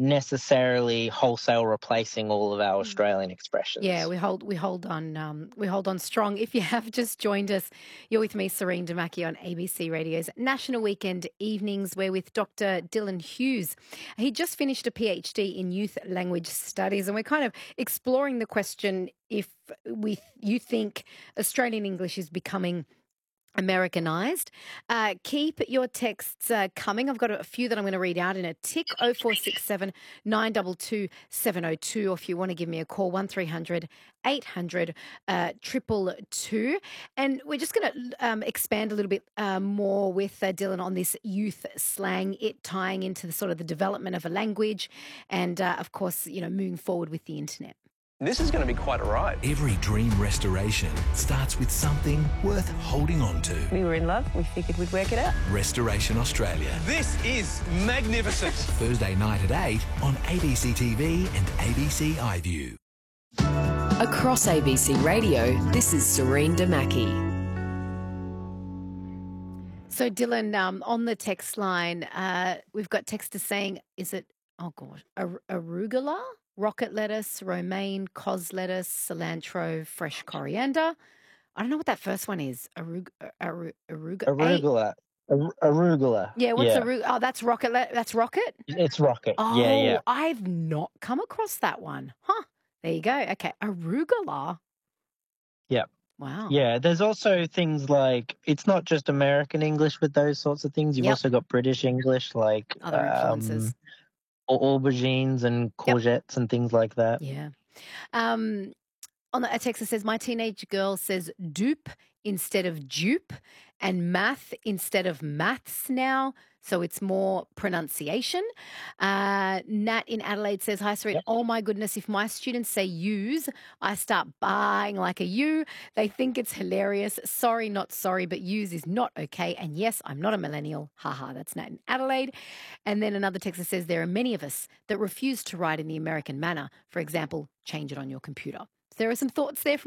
necessarily wholesale replacing all of our Australian Yeah, expressions. we hold on strong. If you have just joined us, you're with me, Serene Damaki, on ABC Radio's National Weekend Evenings. We're with Dr. Dylan Hughes. He just finished a PhD in Youth Language Studies, and we're kind of exploring the question if you think Australian English is becoming Americanized. Keep your texts coming. I've got a few that I'm going to read out in a tick. 0467 922 702. Or if you want to give me a call, 1300 800 222. And we're just going to expand a little bit more with Dylan on this youth slang, it tying into the sort of the development of a language and, of course, moving forward with the internet. This is going to be quite a ride. Every dream restoration starts with something worth holding on to. We were in love. We figured we'd work it out. Restoration Australia. This is magnificent. Thursday night at 8 on ABC TV and ABC iView. Across ABC Radio, this is Serene Damaki. So, Dylan, on the text line, we've got texters saying, is it, oh gosh, arugula? Rocket lettuce, romaine, cos lettuce, cilantro, fresh coriander. I don't know what that first one is. Arugula. Arugula. Yeah, what's arugula? Oh, that's rocket. That's rocket? It's rocket. Oh, Yeah. I've not come across that one. Huh. There you go. Okay, arugula. Yeah. Wow. Yeah, there's also things like, it's not just American English with those sorts of things. You've also got British English, like other influences. Aubergines and courgettes and things like that. Yeah. On a text that says, my teenage girl says dupe instead of dupe and math instead of maths now. So it's more pronunciation. Nat in Adelaide says, hi, Serene. Yep. Oh, my goodness. If my students say use, I start buying like a you. They think it's hilarious. Sorry, not sorry, but use is not okay. And yes, I'm not a millennial. Haha, that's Nat in Adelaide. And then another text that says, there are many of us that refuse to write in the American manner. For example, change it on your computer. So there are some thoughts there from